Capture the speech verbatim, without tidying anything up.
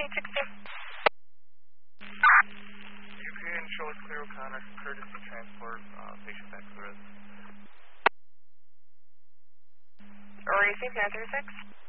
eight six two. U P A and Charlotte Clear O'Connor, courtesy transport, uh, patient back to the residence. Receive nine three six.